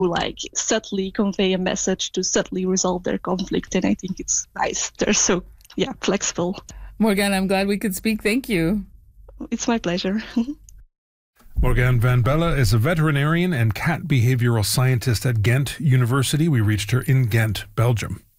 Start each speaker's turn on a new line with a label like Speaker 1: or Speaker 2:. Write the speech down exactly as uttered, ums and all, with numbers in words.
Speaker 1: like subtly convey a message to subtly resolve their conflict. And I think it's nice. They're so, yeah, flexible.
Speaker 2: Morgane, I'm glad we could speak. Thank you.
Speaker 1: It's my pleasure.
Speaker 3: Morgane van Belle is a veterinarian and cat behavioral scientist at Ghent University. We reached her in Ghent, Belgium.